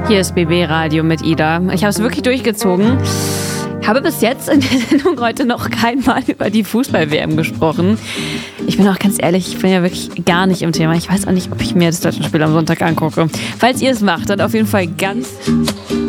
Hier ist BB Radio mit Ida. Ich habe es wirklich durchgezogen. Habe bis jetzt in der Sendung heute noch kein Mal über die Fußball-WM gesprochen. Ich bin auch ganz ehrlich, ich bin ja wirklich gar nicht im Thema. Ich weiß auch nicht, ob ich mir das deutsche Spiel am Sonntag angucke. Falls ihr es macht, dann auf jeden Fall ganz